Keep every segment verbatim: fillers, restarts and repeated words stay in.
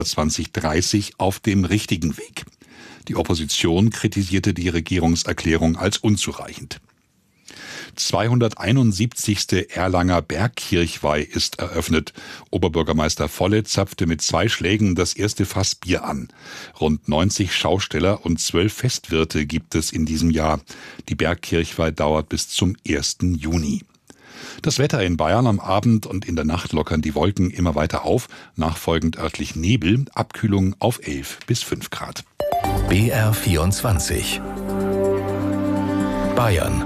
zwanzig dreißig auf dem richtigen Weg. Die Opposition kritisierte die Regierungserklärung als unzureichend. zweihunderteinundsiebzigste Erlanger Bergkirchweih ist eröffnet. Oberbürgermeister Volle zapfte mit zwei Schlägen das erste Fass Bier an. Rund neunzig Schausteller und zwölf Festwirte gibt es in diesem Jahr. Die Bergkirchweih dauert bis zum ersten Juni. Das Wetter in Bayern: am Abend und in der Nacht lockern die Wolken immer weiter auf, nachfolgend örtlich Nebel, Abkühlung auf elf bis fünf Grad. B R vierundzwanzig Bayern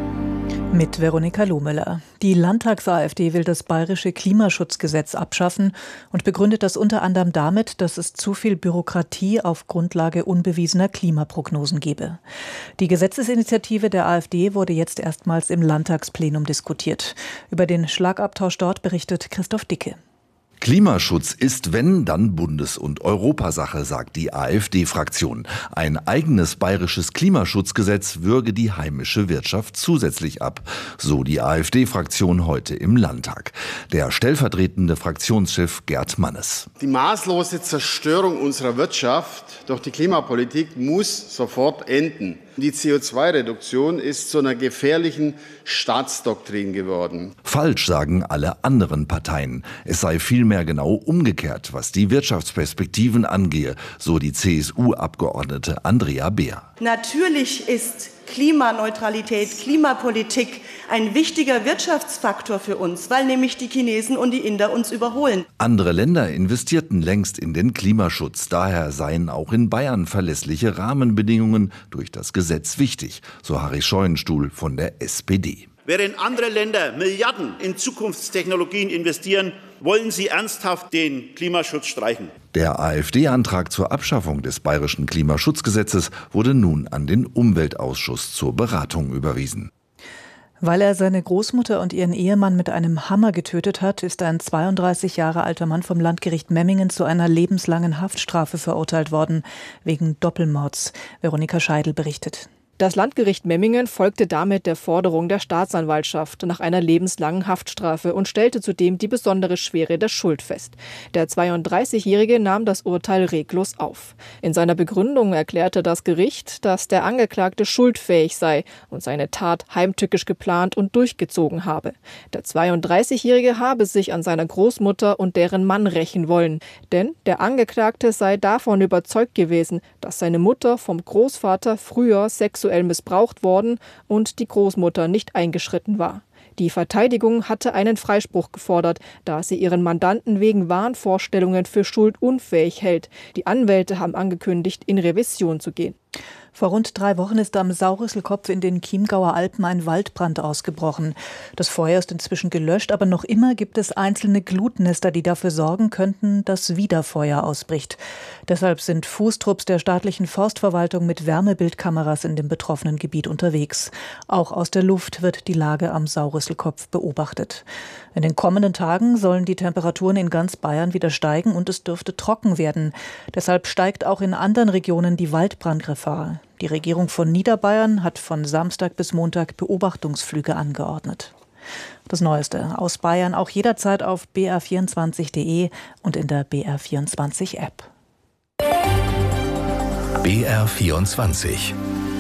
mit Veronika Lohmüller. Die Landtags-AfD will das bayerische Klimaschutzgesetz abschaffen und begründet das unter anderem damit, dass es zu viel Bürokratie auf Grundlage unbewiesener Klimaprognosen gebe. Die Gesetzesinitiative der AfD wurde jetzt erstmals im Landtagsplenum diskutiert. Über den Schlagabtausch dort berichtet Christoph Dicke. Klimaschutz ist, wenn, dann Bundes- und Europasache, sagt die AfD-Fraktion. Ein eigenes bayerisches Klimaschutzgesetz würge die heimische Wirtschaft zusätzlich ab, so die AfD-Fraktion heute im Landtag. Der stellvertretende Fraktionschef Gerd Mannes. Die maßlose Zerstörung unserer Wirtschaft durch die Klimapolitik muss sofort enden. Die C O zwei Reduktion ist zu einer gefährlichen Staatsdoktrin geworden. Falsch, sagen alle anderen Parteien. Es sei vielmehr genau umgekehrt, was die Wirtschaftsperspektiven angehe, so die C S U-Abgeordnete Andrea Beer. Natürlich ist Klimaneutralität, Klimapolitik ein wichtiger Wirtschaftsfaktor für uns, weil nämlich die Chinesen und die Inder uns überholen. Andere Länder investierten längst in den Klimaschutz. Daher seien auch in Bayern verlässliche Rahmenbedingungen durch das Gesetz wichtig, so Harry Scheuenstuhl von der S P D. Während andere Länder Milliarden in Zukunftstechnologien investieren, wollen sie ernsthaft den Klimaschutz streichen. Der AfD-Antrag zur Abschaffung des bayerischen Klimaschutzgesetzes wurde nun an den Umweltausschuss zur Beratung überwiesen. Weil er seine Großmutter und ihren Ehemann mit einem Hammer getötet hat, ist ein zweiunddreißig Jahre alter Mann vom Landgericht Memmingen zu einer lebenslangen Haftstrafe verurteilt worden, wegen Doppelmords. Veronika Scheidel berichtet. Das Landgericht Memmingen folgte damit der Forderung der Staatsanwaltschaft nach einer lebenslangen Haftstrafe und stellte zudem die besondere Schwere der Schuld fest. Der zweiunddreißigjährige nahm das Urteil reglos auf. In seiner Begründung erklärte das Gericht, dass der Angeklagte schuldfähig sei und seine Tat heimtückisch geplant und durchgezogen habe. Der zweiunddreißigjährige habe sich an seiner Großmutter und deren Mann rächen wollen, denn der Angeklagte sei davon überzeugt gewesen, dass seine Mutter vom Großvater früher sexuell missbraucht worden und die Großmutter nicht eingeschritten war. Die Verteidigung hatte einen Freispruch gefordert, da sie ihren Mandanten wegen Wahnvorstellungen für schuldunfähig hält. Die Anwälte haben angekündigt, in Revision zu gehen. Vor rund drei Wochen ist am Saurüsselkopf in den Chiemgauer Alpen ein Waldbrand ausgebrochen. Das Feuer ist inzwischen gelöscht, aber noch immer gibt es einzelne Glutnester, die dafür sorgen könnten, dass wieder Feuer ausbricht. Deshalb sind Fußtrupps der staatlichen Forstverwaltung mit Wärmebildkameras in dem betroffenen Gebiet unterwegs. Auch aus der Luft wird die Lage am Saurüsselkopf beobachtet. In den kommenden Tagen sollen die Temperaturen in ganz Bayern wieder steigen und es dürfte trocken werden. Deshalb steigt auch in anderen Regionen die Waldbrandgefahr. Die Regierung von Niederbayern hat von Samstag bis Montag Beobachtungsflüge angeordnet. Das Neueste aus Bayern auch jederzeit auf b r vierundzwanzig punkt de und in der B R vierundzwanzig App. B R vierundzwanzig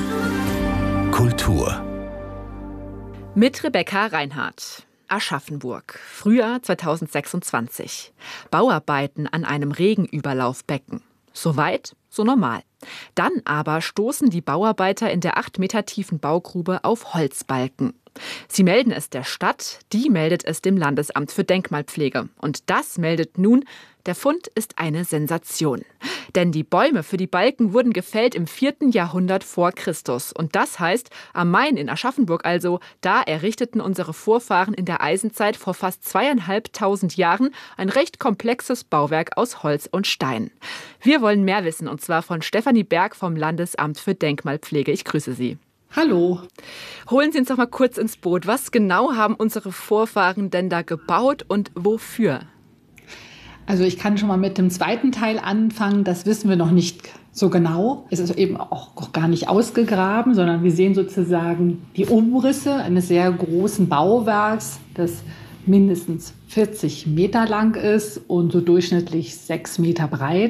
Kultur mit Rebecca Reinhardt. Aschaffenburg, Frühjahr zweitausendsechsundzwanzig. Bauarbeiten an einem Regenüberlaufbecken. So weit, so normal. Dann aber stoßen die Bauarbeiter in der acht Meter tiefen Baugrube auf Holzbalken. Sie melden es der Stadt, die meldet es dem Landesamt für Denkmalpflege. Und das meldet nun, der Fund ist eine Sensation. Denn die Bäume für die Balken wurden gefällt im vierten Jahrhundert vor Christus. Und das heißt, am Main in Aschaffenburg also, da errichteten unsere Vorfahren in der Eisenzeit vor fast zweieinhalbtausend Jahren ein recht komplexes Bauwerk aus Holz und Stein. Wir wollen mehr wissen, und zwar von Stefanie Berg vom Landesamt für Denkmalpflege. Ich grüße Sie. Hallo. Holen Sie uns doch mal kurz ins Boot. Was genau haben unsere Vorfahren denn da gebaut und wofür? Also ich kann schon mal mit dem zweiten Teil anfangen. Das wissen wir noch nicht so genau. Es ist eben auch gar nicht ausgegraben, sondern wir sehen sozusagen die Umrisse eines sehr großen Bauwerks, das mindestens vierzig Meter lang ist und so durchschnittlich sechs Meter breit.